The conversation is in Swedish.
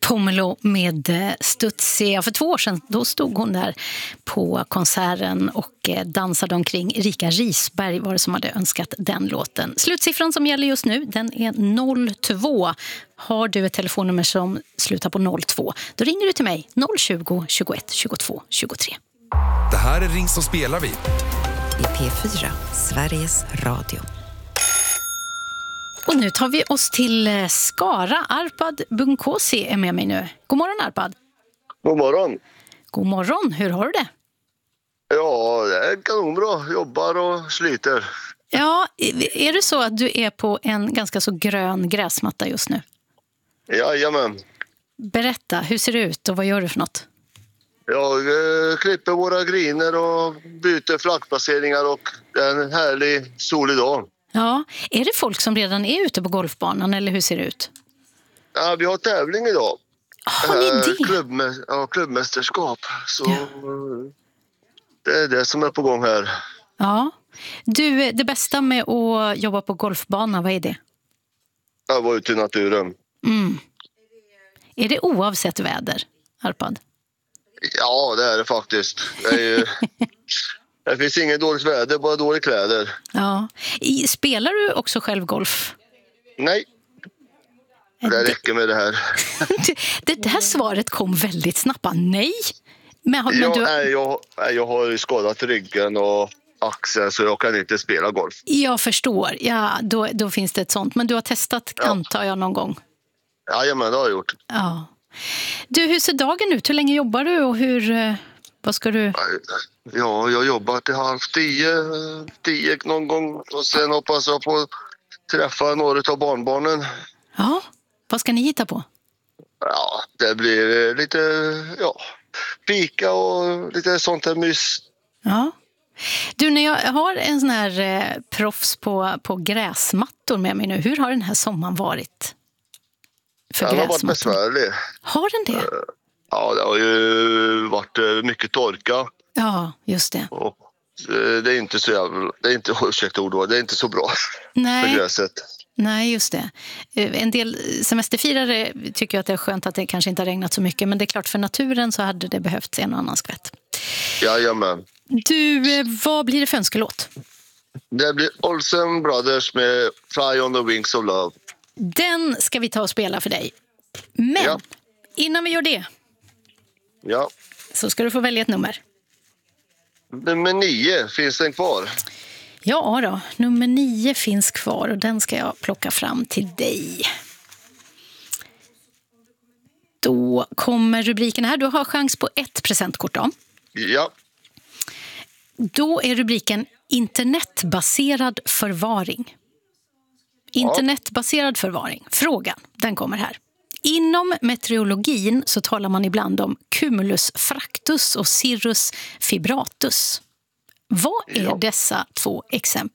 Pomelo med Stutzi. För 2 år sedan då stod hon där på konserten och dansade omkring. Erika Risberg var det som hade önskat den låten. Slutsiffran som gäller just nu, den är 02. Har du ett telefonnummer som slutar på 02, då ringer du till mig 020 21 22 23. Det här är Ring som spelar vi. I P4, Sveriges Radio. Och nu tar vi oss till Skara. Arpad Bunkosi är med mig nu. God morgon, Arpad. God morgon. God morgon, hur har du det? Ja, det är kanonbra. Jobbar och sliter. Ja, är det så att du är på en ganska så grön gräsmatta just nu? Jajamän. Berätta, hur ser det ut och vad gör du för något? Jag klipper våra griner och byter flaggplaceringar och det är en härlig solig dag. Ja, är det folk som redan är ute på golfbanan eller hur ser det ut? Ja, vi har tävling idag. Har ni det? Klubbmästerskap. Så det är det som är på gång här. Ja. Du, det bästa med att jobba på golfbana, vad är det? Jag var ute i naturen. Är det oavsett väder, Arpad? Ja, det är det faktiskt. Det finns inget dåligt väder, bara dåliga kläder. Ja. Spelar du också själv golf? Nej. Det räcker med det här. Det här svaret kom väldigt snabbt. Nej. Jag har ju skadat ryggen och axeln så jag kan inte spela golf. Jag förstår. Ja, då finns det ett sånt. Men du har testat, antar jag, någon gång? Jajamän, det har jag gjort. Ja. Du, hur ser dagen ut? Hur länge jobbar du och vad ska du... Ja, jag jobbar till 9:30 någon gång och sen hoppas jag på att träffa några av barnbarnen. Ja, vad ska ni hitta på? Ja, det blir lite fika och lite sånt här mys. Ja. Du, när jag har en sån här proffs på gräsmattor med mig nu, hur har den här sommaren varit? Den har varit besvärlig. Har den det? Ja, det har ju varit mycket torka. Ja, just det. Och det är inte så jävla... Det är inte, ursäkta ord, det är inte så bra för gräset. Nej, just det. En del semesterfirare tycker att det är skönt att det kanske inte har regnat så mycket. Men det är klart, för naturen så hade det behövts en annan skvätt. Jajamän. Du, vad blir det för önskelåt? Det blir Olsen Brothers med Fly on the Wings of Love. Den ska vi ta och spela för dig. Men innan vi gör det så ska du få välja ett nummer. Nummer 9, finns den kvar? Ja då, nummer 9 finns kvar och den ska jag plocka fram till dig. Då kommer rubriken här. Du har chans på 1 presentkort då. Ja. Då är rubriken internetbaserad förvaring. Internetbaserad förvaring. Frågan, den kommer här. Inom meteorologin så talar man ibland om cumulus fractus och cirrus fibratus. Vad är dessa 2